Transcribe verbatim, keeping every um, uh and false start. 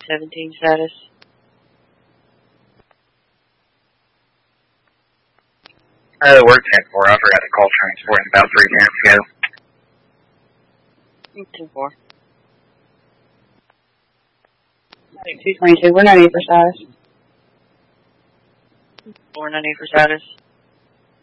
seventeen status. Uh, we're ten four. I forgot to call transport about three minutes ago. ten four. two twenty-two, we're not need for status. We're not need for status.